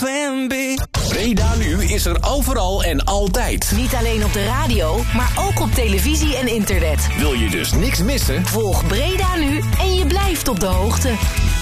plan B. Breda Nu is er overal en altijd. Niet alleen op de radio, maar ook op televisie en internet. Wil je dus niks missen? Volg Breda Nu en je blijft op de hoogte.